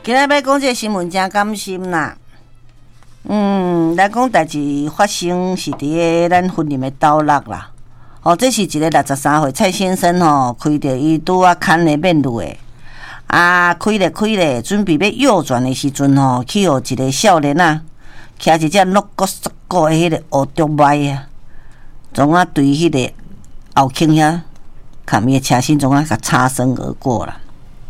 今仔要讲这个新闻真甘心啦。来讲代志发生是伫个咱婚姻的斗六啦。这是一个63岁蔡先生开着伊拄啊牵的面路的，开咧，准备要右转的时阵去互一个少年骑一只六角十角的迄个乌竹麦总对迄个后倾遐，看伊的车身总甲擦身而过啦。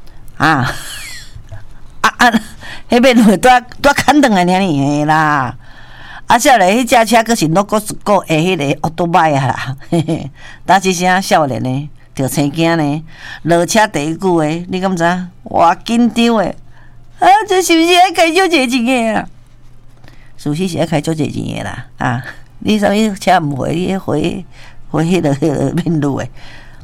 迄面路拄牵转来尔嘿啦。少年迄只车佫是六角十角的迄个乌竹麦啦，打一声少年呢，着青惊呢，落车第一句诶，你敢知？哇紧张诶！这是毋是爱开足侪钱诶啦？是毋是爱开足侪钱诶啦？你啥物车毋回？你回迄个面路诶？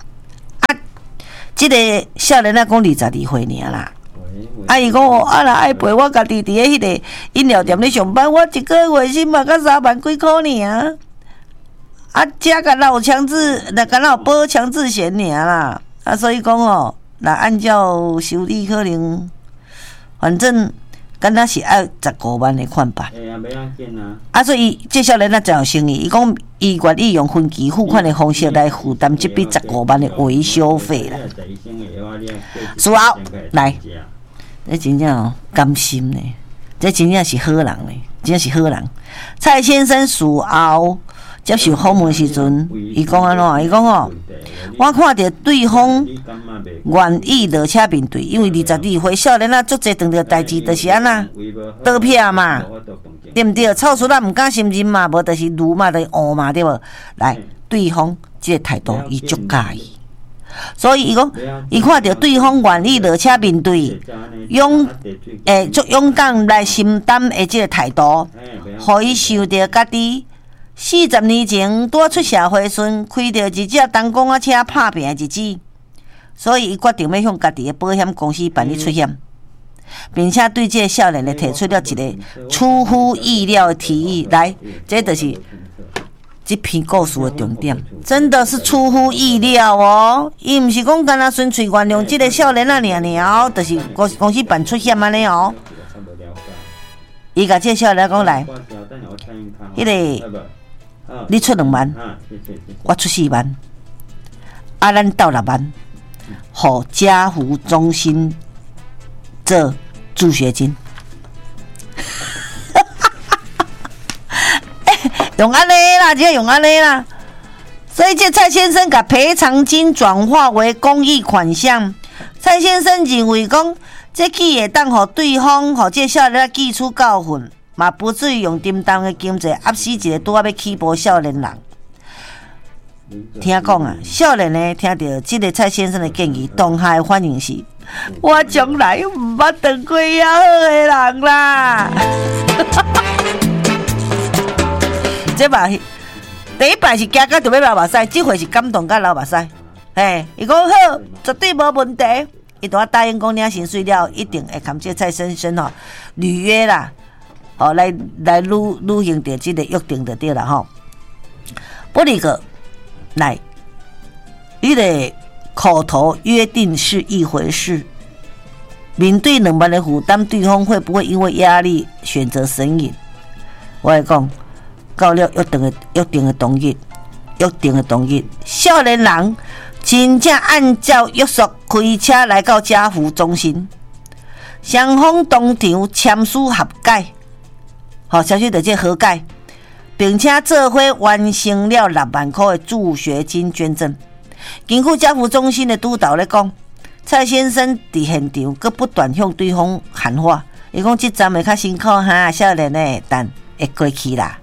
即个少年讲22岁尔啦。伊讲若爱陪我家己伫迄个饮料店咧上班，我一个月薪嘛才3万几箍尔。遮敢若有强制，敢若有保强制险尔啦。所以讲若按照修理可能，反正敢若是爱15万的款吧。所以这少年真有诚意，伊讲伊愿意用分期付款的方式来负担这笔15万的维修费啦。事后来。这真正甘心呢，这真正是好人呢，真正是好人。蔡先生事后接受访问时阵，伊讲安怎？伊讲我看到对方愿意落车面对，因为22岁少年足侪碰到代志，就是安那倒撇嘛，对毋对？臭事毋敢信任嘛，无就是怒嘛，就是恶嘛，对无？来，对方这个态度，伊足介意。所以伊讲，伊看到对方愿意落车面对，足勇敢来承担的这个态度，互伊想到家己40年前拄出社会时，开着一只东公仔车拍拼的日子，所以伊决定要向家己的保险公司办理出险，并且对这个少年提出了一个出乎意料的提议。来，这就是这篇故事的重点，真的是出乎意料哦！伊毋是讲干那纯粹原谅这个少年尔，就是公司办出险安尼哦。伊甲这个少年讲来，迄个你出2万，我出4万，咱斗6万，互家福中心做助学金。用安尼啦，只用安尼啦。所以这蔡先生把赔偿金转化为公益款项。蔡先生认为讲，这起会当互对方互这少年记出教训，嘛不至于用沉重的经济压死一个拄要起步少年人。听讲少年呢听到这个蔡先生的建议，当下的反应是：我将来毋捌当过遐好的人啦。这嘛，第一摆是惊到就要流目屎，这回是感动到流目屎。伊讲好，绝对无问题。伊都答应讲领薪水了，一定会跟这蔡先生履约啦，来履行着这个约定就对啦不离个来，你的口头约定是一回事，面对2万的负担，对方会不会因为压力选择神隐？我会讲。到了约定的当日，少年人真正按照约束开车来到家福中心，双方当场签署和解，签署到这和解，并且做伙完成了6万块的助学金捐赠。根据家福中心的督导来讲，蔡先生伫现场佮不断向对方喊话，伊讲这站会较辛苦哈，少年呢，但会过去啦。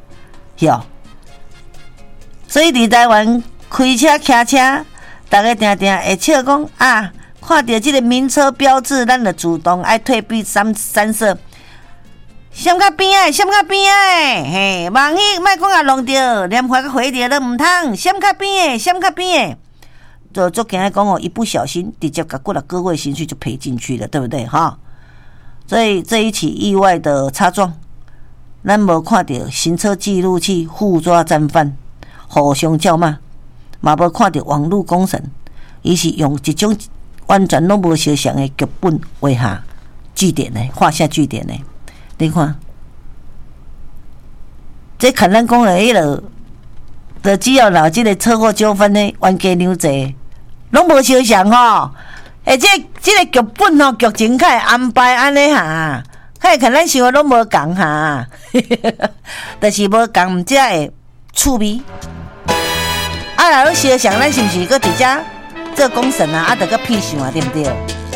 所以伫台湾开车骑车，大家定定会笑讲看到这个名车标志，咱就主动爱退避三舍，闪较边的，万一莫讲弄着，连花个回着都唔通，闪较边的，就足惊讲一不小心直接把各位情绪就赔进去了，对不对所以这一起意外的擦撞。咱无看到行车记录器互抓战犯，互相叫骂，嘛无看到网络公审，伊是用一种完全拢无相像的剧本画下句点呢，画下句点呢。你看，这看咱讲的迄个，就只要闹这个车祸纠纷呢，冤家娘济，拢无相像吼。这个剧本吼，剧情较会安排安尼哈，较会看咱想的拢无共哈，就是无共，才会趣味。啊，若相像，咱是毋是搁伫遮做公审啊？得搁屁想啊，对不对？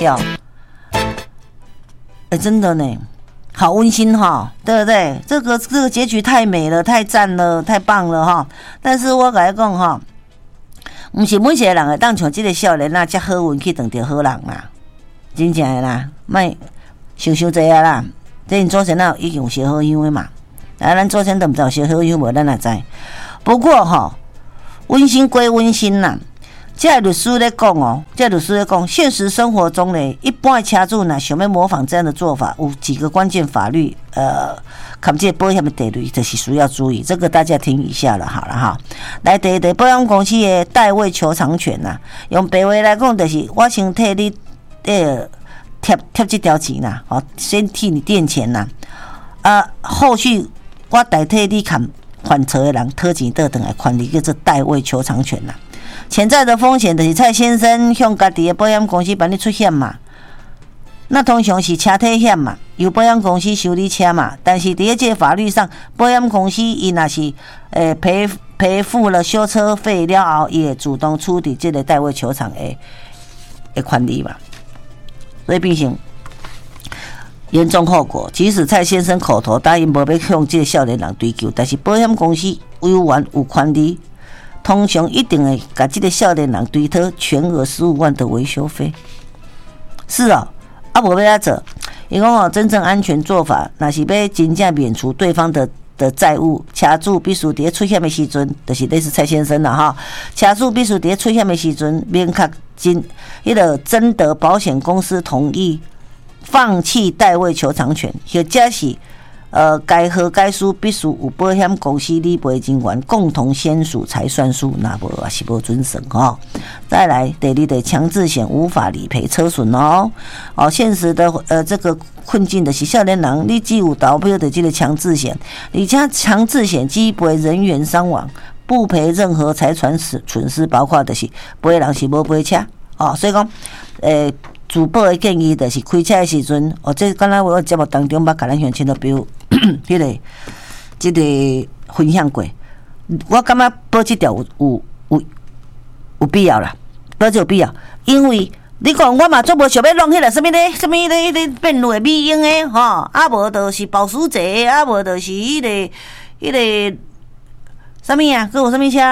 对，真的呢。好温馨哈，对不对？这个结局太美了，太赞了，太棒了哈！但是我甲你讲哈，不是每一个人会当像这个少年啊，遮好运去当着好人啦，真正的啦，莫想济啊啦！这因祖先啊已经有烧好香的嘛，啊，咱祖先都毋知有烧好香无，咱也知。不过哈，温馨归温馨啦。这律师在讲哦，现实生活中呢，一般的车主呢，想要模仿这样的做法，有几个关键法律看这保险的法律，就是需要注意。这个大家听一下了，好了哈。来，第一，保险公司的代位求偿权呐，用白话来讲，就是我先替你贴这条钱呐，哦，先替你垫钱呐，后续我代替你还车的人讨钱倒转来还你，叫做代位求偿权呐。潜在的风险就是蔡先生向家己的保险公司帮你出险嘛，那通常是车体险嘛，由保险公司修理车嘛。但是在这个法律上，保险公司伊若是赔付了修车费了后，伊会主动处理这个代位求偿的权利嘛。所以变成严重后果。即使蔡先生口头答应无要向这个少年人追究，但是保险公司委员有权利。通常一定会把这个少年人追讨全额15万的维修费。是哦，无要做。伊讲哦，真正安全做法，若是要真正免除对方的债务，车主必须伫出险的时阵，就是类似蔡先生啦哈。车主必须伫出险的时阵，明确征得保险公司同意，放弃代位求偿权，或者是。该合该书必须有保险公司理赔人员共同签署才算数，那无也是无准绳哦。再来，第二的强制险无法理赔车损哦。现实的这个困境的是少年人，你只有投标的这个强制险，而且强制险只赔人员伤亡，不赔任何财产损失，包括的是赔人是无赔车哦。所以讲，自保的建议就是开车的时阵，这刚才我节目当中捌甲咱乡亲都比如，这个分享过，我感觉保这条有必要啦，保这有必要，因为你讲我嘛做无想要弄迄个什么变类美英的吼，啊无就是保时捷，啊无就是迄个什么啊，佮有什么车？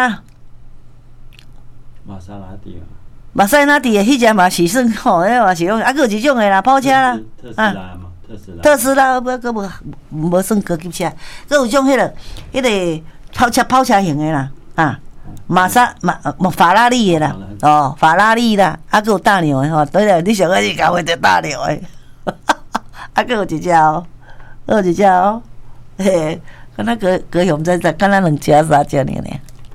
玛莎拉蒂啊。 马赛拉蒂的迄只嘛是算吼，迄嘛是用，有一种的啦，跑车啦，特斯拉，无算高级车，佮有种迄个跑车型的啦，法拉利的啦，法拉利啦，佮有大牛的吼，对了，你上个是搞会着大牛的，佮有一只哦，嘿，敢若高雄在，敢若2只3只呢。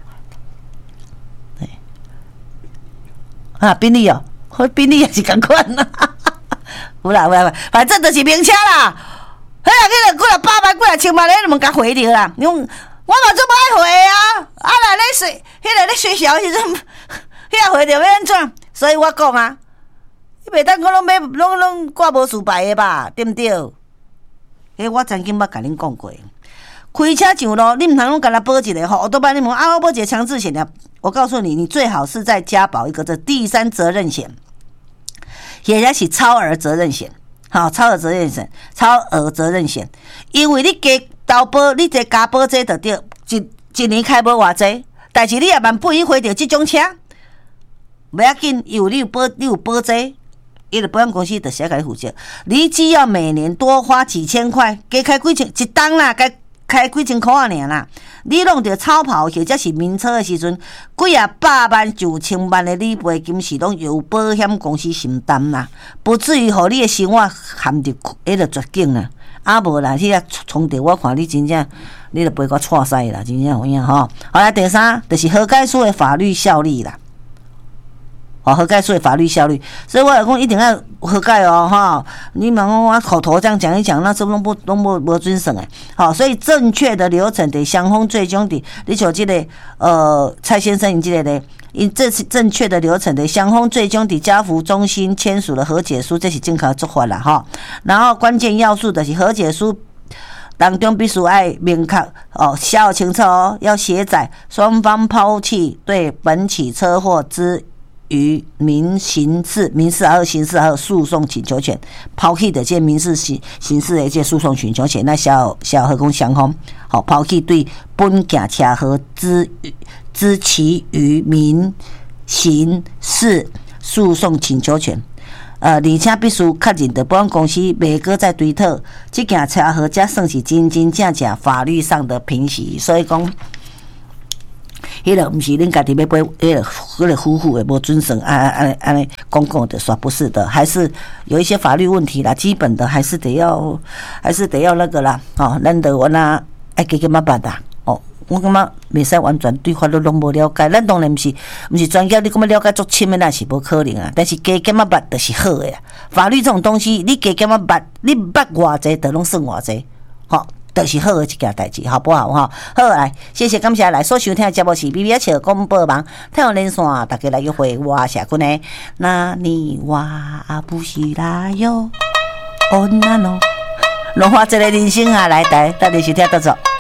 宾利哦，宾利也是同款啦，有啦，反正就是名车啦。迄个几啊百万、几啊千万，你都无甲回着啦。我嘛做不爱回啊，来咧水，咧水小时阵，回着要安怎？所以我讲啊，你袂当讲拢挂无事牌的吧，对不对？我曾经捌甲恁讲过。开车上路，你唔通拢甲他保一个吼，多半你问我保一个强制险的，我告诉你，你最好是再加保一个这第三责任险，或者是超额责任险，好，超额责任险，因为你加投保，你再加保这就对，一年开无偌济，但是你也万不以回到这种车，不要紧，你有保这。伊个保险公司就写给你负责，你只要每年多花几千块，加开几千一档啦，开几千块尔啦，你弄着超跑或者是名车的时阵，几啊百万、9千万的理赔金是拢由保险公司承担啦，不至于互你的生活陷入迄个绝境啦。无啦，迄个冲着我看你真正，你就赔我错死啦，真正有影吼。好来，第三就是和解书的法律效力啦。 核盖所以法律效率，所以我讲一定要核盖哦，哈！你莫讲我口头这样讲一讲，那这拢无准绳诶，好，所以正确的流程得双方最终的，你像这个蔡先生，你这个咧，因这是正确的流程的，双方最终的家扶中心签署了和解书，这是正确做法啦，哈。然后关键要素就是和解书当中必须要明确写好清楚哦，要写载双方抛弃对本起车祸之于民事还有刑事还有诉讼请求权，抛弃的这民事刑事的这诉讼请求权，那小何讲双方抛弃对本件车祸之其于民刑事诉讼请求权。而且必须确认的保险公司袂搁再追讨这件车祸，才算是真正法律上的平息。所以讲，迄个不是恁家己要买迄个夫妇的无准绳安尼讲的说不是的，还是有一些法律问题啦，基本的还是得要那个啦，咱得我那爱加减仔办啦。我感觉袂使完全对法律拢无了解，咱当然毋是专业，你感觉了解足深的那是无可能啊。但是加减仔捌就是好的啊。法律这种东西，你加减仔捌，你捌偌济，就拢算偌济，就是好的一件代志，好不好好，来，谢谢感谢来所收听的节目是 BBS 广播网，太阳连线，大家来约会我社群的，那你我不是啦哟，哦那喏，浪花这个人生啊，来，大家收听到走。